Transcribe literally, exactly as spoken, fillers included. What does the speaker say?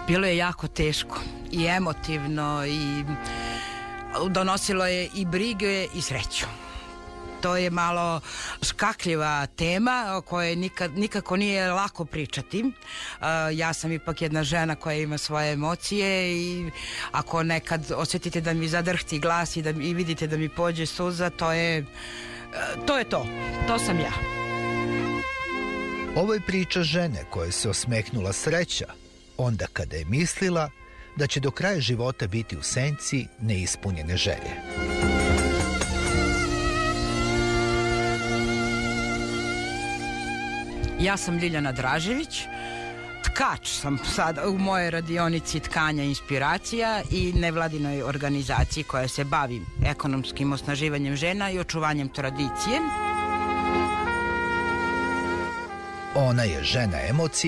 Bilo je jako teško i emotivno i donosilo je i brige i sreću. To je malo škakljiva tema o kojoj nikad, nikako nije lako pričati. Uh, ja sam ipak jedna žena koja ima svoje emocije i ako nekad osjetite da mi zadrhti glas i, da, i vidite da mi pođe suza, to je, uh, to je to. To sam ja. Ovo je priča žene koja se osmehnula sreća onda kada je mislila da će do kraja života biti u senci neispunjene želje. Ja sam Ljiljana Dražević, tkač sam sad u mojoj radionici tkanja inspiracija i nevladinoj organizaciji koja se bavi ekonomskim osnaživanjem žena i očuvanjem tradicije. Ona je žena emocije